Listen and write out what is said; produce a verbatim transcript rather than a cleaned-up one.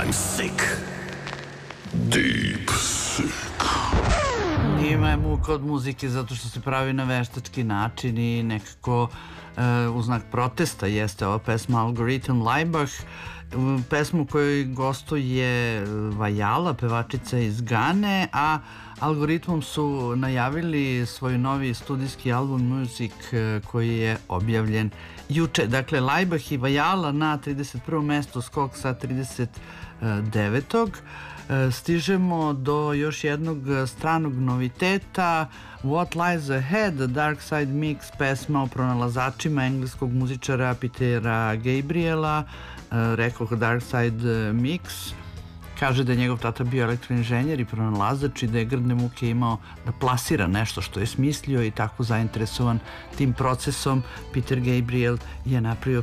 I'm sick. Deep sick. Ima je muka od muzike zato što se pravi na veštački način i nekako uh, u znak protesta jeste ova pesma Algoritam Laibach, pesmu kojoj gostuje Vajala, pevačica iz Gane, a Algoritmom su najavili svoj novi studijski album Music koji je objavljen juče. Dakle, Laibach i Vajala na trideset prvom mestu, skok sa trideset devetog Stižemo do još jednog stranog noviteta, What Lies Ahead, Dark Side Mix, pesma o pronalazačima engleskog muzičara Petera Gabriela. Rekoh Dark Side Mix, kaže da je njegov tata bio elektroinženjer i pronalazač i da je grdne muke imao da plasira nešto što je smislio i tako zainteresovan tim procesom Peter Gabriel je napravio